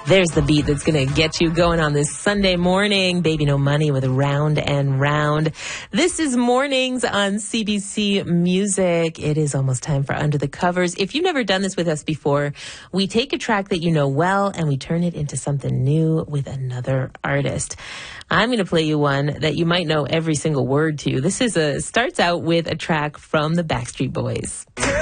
There's the beat that's going to get you going on this Sunday morning. Baby No Money with Round and Round. This is Mornings on CBC Music. It is almost time for Under the Covers. If you've never done this with us before, we take a track that you know well and we turn it into something new with another artist. I'm going to play you one that you might know every single word to. This is starts out with a track from the Backstreet Boys.